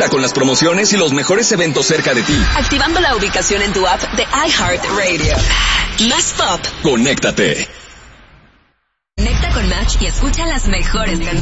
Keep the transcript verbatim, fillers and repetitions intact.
Conecta con las promociones y los mejores eventos cerca de ti. Activando la ubicación en tu app de iHeartRadio. Más pop. Conéctate. Conecta con Match y escucha las mejores canciones.